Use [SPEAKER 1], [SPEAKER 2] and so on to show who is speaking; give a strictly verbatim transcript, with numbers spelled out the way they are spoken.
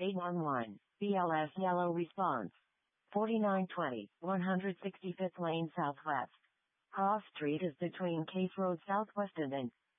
[SPEAKER 1] eight one one, B L S Yellow Response. forty-nine twenty, one hundred sixty-fifth Lane Southwest. Cross Street is between Case Road Southwest and